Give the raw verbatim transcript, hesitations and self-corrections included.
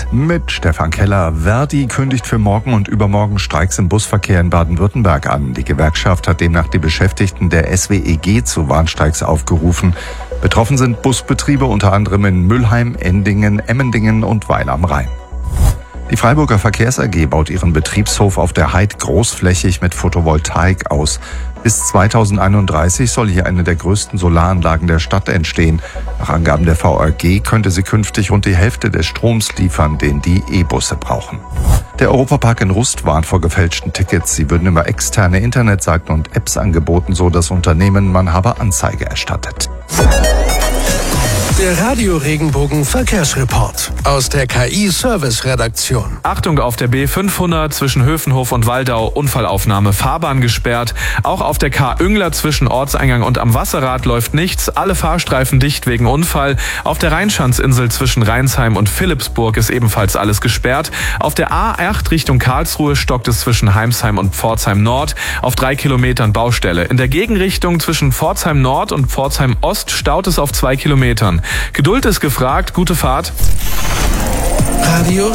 Mit Stefan Keller. Verdi kündigt für morgen und übermorgen Streiks im Busverkehr in Baden-Württemberg an. Die Gewerkschaft hat demnach die Beschäftigten der S W E G zu Warnstreiks aufgerufen. Betroffen sind Busbetriebe unter anderem in Mülheim, Endingen, Emmendingen und Weil am Rhein. Die Freiburger Verkehrs A G baut ihren Betriebshof auf der Heid großflächig mit Photovoltaik aus. Bis zweitausendeinunddreißig soll hier eine der größten Solaranlagen der Stadt entstehen. Nach Angaben der V A G könnte sie künftig rund die Hälfte des Stroms liefern, den die E-Busse brauchen. Der Europapark in Rust warnt vor gefälschten Tickets. Sie würden über externe Internetseiten und Apps angeboten, so das Unternehmen, man habe Anzeige erstattet. Der Radio Regenbogen Verkehrsreport aus der K I-Service-Redaktion. Achtung auf der B fünfhundert zwischen Höfenhof und Waldau, Unfallaufnahme, Fahrbahn gesperrt. Auch auf der K Üngler zwischen Ortseingang und am Wasserrad läuft nichts. Alle Fahrstreifen dicht wegen Unfall. Auf der Rheinschanzinsel zwischen Rheinsheim und Philippsburg ist ebenfalls alles gesperrt. Auf der A acht Richtung Karlsruhe stockt es zwischen Heimsheim und Pforzheim Nord. Auf drei Kilometern Baustelle. In der Gegenrichtung zwischen Pforzheim Nord und Pforzheim Ost staut es auf zwei Kilometern. Geduld ist gefragt, gute Fahrt. Radio